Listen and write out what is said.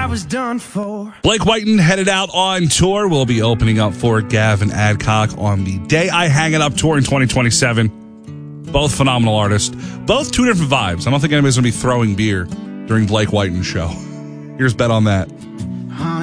was done for. Blake Whiten headed out on tour. We'll be opening up for Gavin Adcock on the Day I Hang It Up tour in 2027. Both phenomenal artists. Both two different vibes. I don't think anybody's going to be throwing beer during Blake Whiten's show. Here's Bet on that.